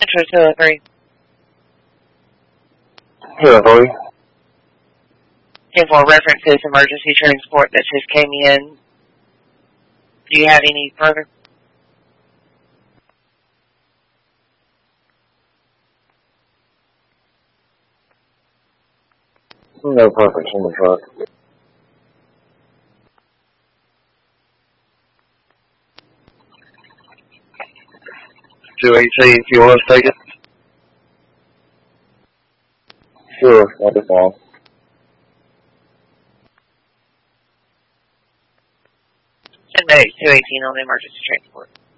Metro 203. Here, how are you? 10-4 references emergency transport that just came in. Do you have any further? No purpose in the truck. 218, if you want us to take it. Sure, I'll be fine. 10 minutes, 218 on the emergency transport.